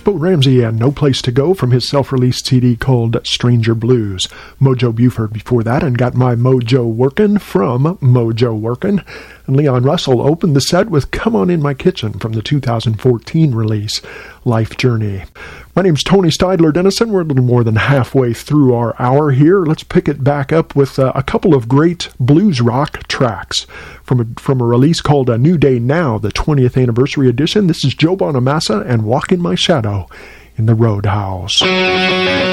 Bo Ramsey and No Place to Go from his self-released CD called Stranger Blues. Mojo Buford before that, and Got My Mojo Workin' from Mojo Workin'. And Leon Russell opened the set with Come On In My Kitchen from the 2014 release, Life Journey. My name's Tony Steidler Dennison. We're a little more than halfway through our hour here. Let's pick it back up with a couple of great blues rock tracks from a release called A New Day Now, the 20th anniversary edition. This is Joe Bonamassa and Walk in My Shadow in the Roadhouse.